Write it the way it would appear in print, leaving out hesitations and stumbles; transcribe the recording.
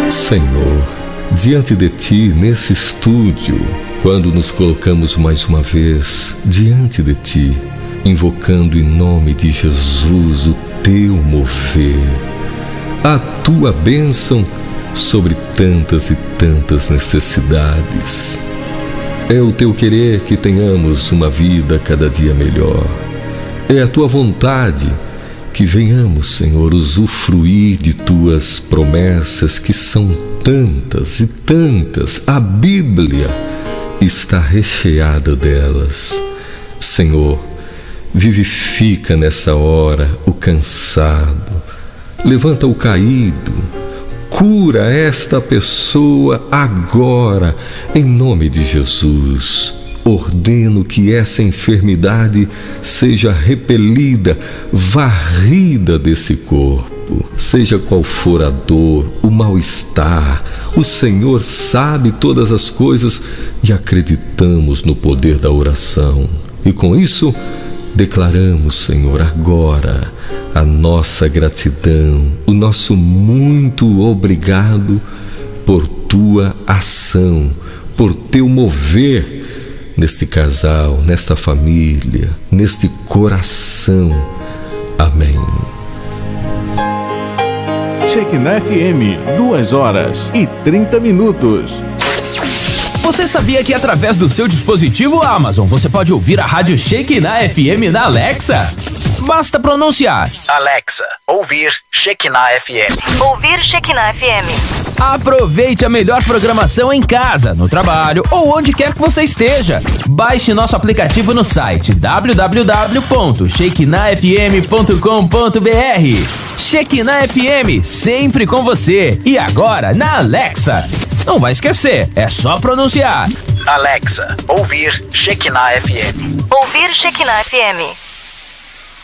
Senhor, diante de Ti, nesse estúdio, quando nos colocamos mais uma vez diante de Ti, invocando em nome de Jesus o Teu mover, a Tua bênção sobre tantas e tantas necessidades. É o Teu querer que tenhamos uma vida cada dia melhor. É a Tua vontade que venhamos, Senhor, usufruir de Tuas promessas, que são tantas e tantas. A Bíblia está recheada delas. Senhor, vivifica nessa hora o cansado, levanta o caído, cura esta pessoa agora, em nome de Jesus. Ordeno que essa enfermidade seja repelida, varrida desse corpo. Seja qual for a dor, o mal-estar, o Senhor sabe todas as coisas e acreditamos no poder da oração. E com isso, declaramos, Senhor, agora a nossa gratidão, o nosso muito obrigado por Tua ação, por Teu mover neste casal, nesta família, neste coração. Amém. Shekinah FM, 2h30. Você sabia que através do seu dispositivo Amazon você pode ouvir a rádio Shekinah FM na Alexa? Basta pronunciar: Alexa, ouvir Shekinah FM. Ouvir Shekinah FM. Aproveite a melhor programação em casa, no trabalho ou onde quer que você esteja. Baixe nosso aplicativo no site www.shekinahfm.com.br. Shekinah FM, sempre com você. E agora na Alexa. Não vai esquecer, é só pronunciar: Alexa, ouvir Shekinah FM. Ouvir Shekinah FM.